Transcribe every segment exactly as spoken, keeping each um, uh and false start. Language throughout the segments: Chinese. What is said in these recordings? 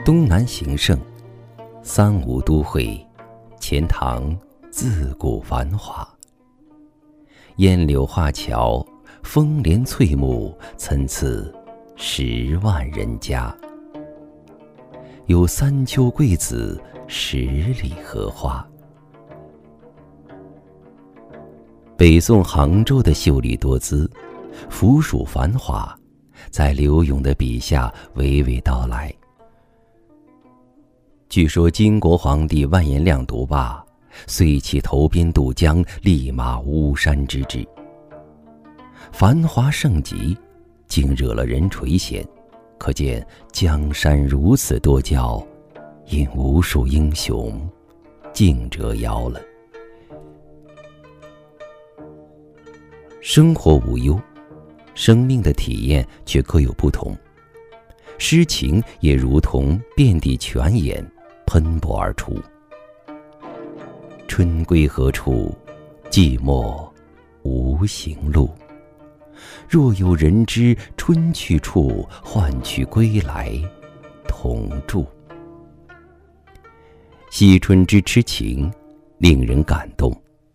东南形胜，三吴都会，钱塘自古繁华。烟柳画桥，风帘翠幕，参差十万人家。有三秋桂子，十里荷花。北宋杭州的秀丽多姿，浮蜀繁华，在柳永的笔下娓娓道来。据说金国皇帝完颜亮独霸，遂起投鞭渡江，立马巫山之志。繁华盛极，竟惹了人垂涎，可见江山如此多娇，因无数英雄竞折腰了。生活无忧，生命的体验却各有不同。诗情也如同遍地泉眼，喷薄而出。春归何处？寂寞无行路。若有人知春去处，换取归来同住。惜春之痴情，令人感动。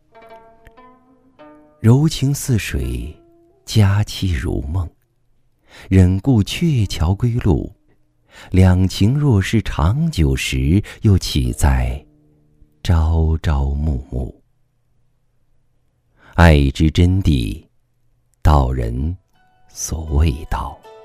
柔情似水，佳期如梦。忍顾鹊桥归路，两情若是长久时，又岂在朝朝暮暮。爱之真谛，道人所谓道。